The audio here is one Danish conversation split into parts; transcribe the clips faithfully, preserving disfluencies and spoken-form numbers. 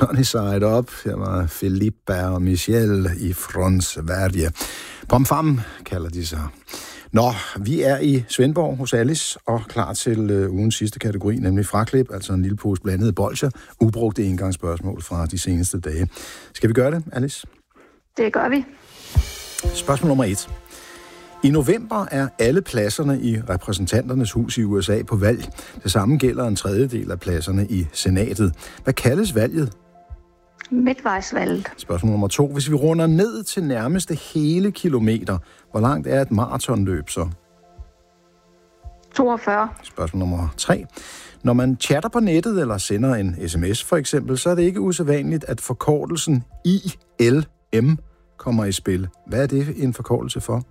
Sunny Side Up. Her var Filippa og Michelle i Fronsverige. Pomfam kalder de sig. Nå, vi er i Svendborg hos Alice og klar til øh, ugens sidste kategori, nemlig fraklip, altså en lille pose blandede bolsjer, ubrugte engangsspørgsmål fra de seneste dage. Skal vi gøre det, Alice? Det gør vi. Spørgsmål nummer et. I november er alle pladserne i repræsentanternes hus i U S A på valg. Det samme gælder en tredjedel af pladserne i senatet. Hvad kaldes valget? Midtvejsvalget. Spørgsmål nummer to. Hvis vi runder ned til nærmeste hele kilometer, hvor langt er et maratonløb så? toogfyrre. Spørgsmål nummer tre. Når man chatter på nettet eller sender en sms for eksempel, så er det ikke usædvanligt, at forkortelsen I L M kommer i spil. Hvad er det en forkortelse for?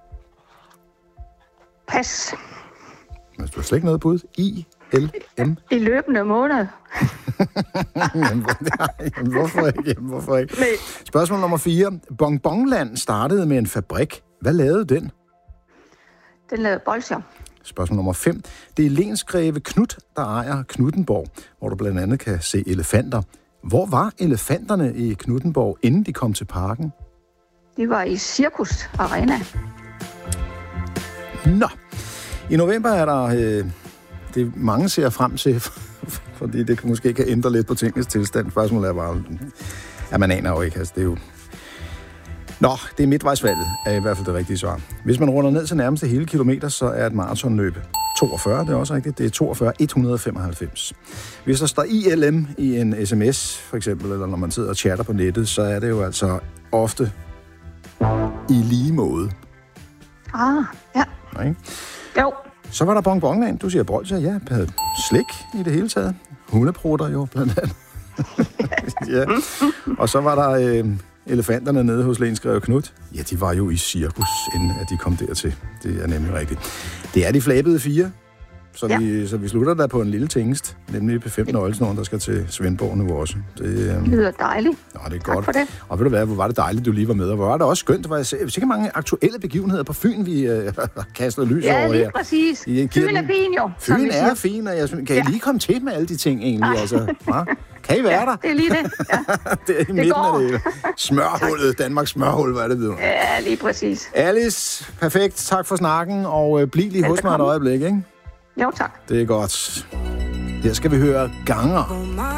Pas. Men du har slet ikke noget bud. I L M. I løbende måned. Jamen, hvorfor ikke? Jamen, hvorfor ikke? Nej. Spørgsmål nummer fire. Bonbonland startede med en fabrik. Hvad lavede den? Den lavede bolsjer. Spørgsmål nummer fem. Det er lensgreve Knut, der ejer Knuthenborg, hvor du blandt andet kan se elefanter. Hvor var elefanterne i Knuthenborg, inden de kom til parken? De var i Cirkus Arena. Nå. I november er der... Øh, det mange ser frem til, fordi det måske kan ændre lidt på tingens tilstand. Spørgsmålet er bare... Ja, man aner jo ikke. Altså, det er jo... Nå, det er midtvejsvalget, er i hvert fald det rigtige svar. Hvis man runder ned til nærmeste hele kilometer, så er et maratonløb toogfyrre, det er også rigtigt. Det er toogfyrre et hundrede femoghalvfems. Hvis der står I L M i en sms, for eksempel, eller når man sidder og chatter på nettet, så er det jo altså ofte i lige måde. Ah, ja. Okay? Jo. Så var der bonbonland. Du siger bolsjer, ja. Havde slik i det hele taget. Hundeprutter jo, blandt andet. Ja. Og så var der øh, elefanterne nede hos Lensgreve Knut. Ja, de var jo i cirkus, inden at de kom dertil. Det er nemlig rigtigt. Det er de flabede fire. Så, ja. vi, så vi slutter der på en lille tingest, nemlig P fem nøglesnoren, der skal til Svendborg nu også. Det øh... lyder dejligt. Nå, det er tak godt. For det. Og ved du hvad, hvor var det dejligt, du lige var med, og hvor var det også skønt. Der var sikkert mange aktuelle begivenheder på Fyn, vi øh, kaster lys ja, over her. Ja, lige præcis. Fyn er fin jo. Fyn er fin, og jeg synes, kan I ja. lige komme til med alle de ting egentlig? Altså, kan I være ja, der? det er lige det. Ja. det er i det midten går. Af det. Smørhullet, Danmarks smørhul, hvad er det, ved du? Ja, lige præcis. Alice, perfekt. Tak for snakken, og øh, bliv lige hos mig et øjeblik, ikke? Jo, tak. Det er godt. Her skal vi høre Ganger.